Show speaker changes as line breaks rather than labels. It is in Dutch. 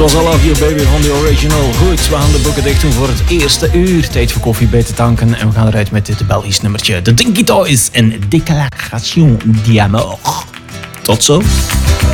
was I Love You Baby van de original. Goed, we gaan de boeken dicht doen voor het eerste uur. Tijd voor koffie bij te tanken. En we gaan eruit met dit Belgisch nummertje. De Dinky Toys en Déclaration d'Amour. Tot zo.